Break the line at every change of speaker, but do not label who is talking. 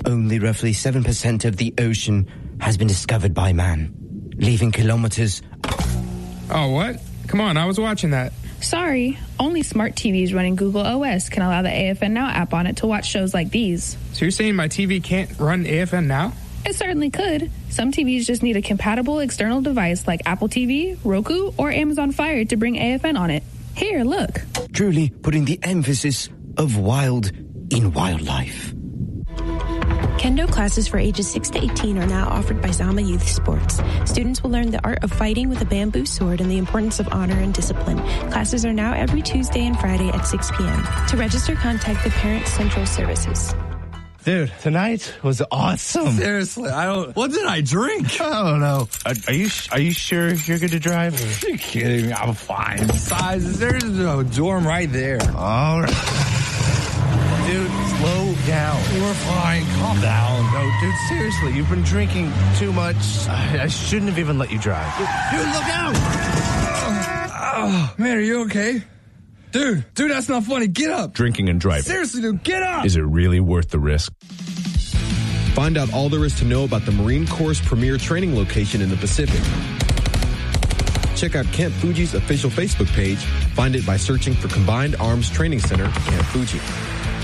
only roughly 7% of the ocean has been discovered by man, leaving kilometers...
Oh, what? Come on, I was watching that.
Sorry, only smart TVs running Google OS can allow the AFN Now app on it to watch shows like these.
So you're saying my TV can't run AFN Now?
It certainly could. Some TVs just need a compatible external device like Apple TV, Roku, or Amazon Fire to bring AFN on it. Here, look.
Truly putting the emphasis of wild in wildlife.
Kendo classes for ages 6 to 18 are now offered by Zama Youth Sports. Students will learn the art of fighting with a bamboo sword and the importance of honor and discipline. Classes are now every Tuesday and Friday at 6 p.m. To register, contact the Parent Central Services.
Dude, tonight was awesome.
Seriously, what did I drink?
I don't know. Are you sure you're good to drive?
Are you kidding me? I'm fine. Besides, there's a dorm right there.
All right. Dude, slow down.
We're fine. Calm down.
No, dude, seriously, you've been drinking too much. I shouldn't have even let you drive.
Dude, look out! Oh, man, are you okay? Dude, that's not funny. Get up.
Drinking and driving.
Seriously, dude, get up.
Is it really worth the risk? Find out all there is to know about the Marine Corps' premier training location in the Pacific. Check out Camp Fuji's official Facebook page. Find it by searching for Combined Arms Training Center, Camp Fuji.